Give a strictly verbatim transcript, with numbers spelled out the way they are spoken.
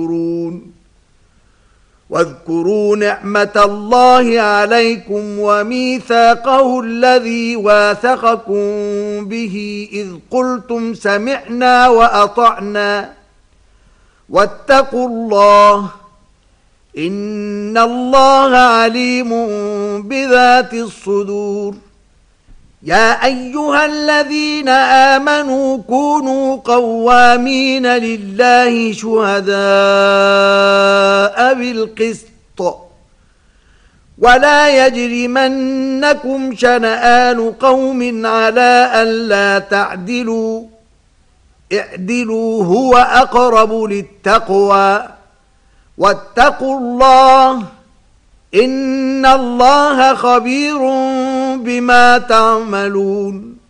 واذكروا نعمة الله عليكم وميثاقه الذي واثقكم به إذ قلتم سمعنا وأطعنا واتقوا الله إن الله عليم بذات الصدور. يا أيها الذين آمنوا كونوا قوامين لله شهداء بالقسط ولا يجرمنكم شنآن قوم على ألا تعدلوا اعدلوا هو أقرب للتقوى واتقوا الله إن الله خبير بما تعملون.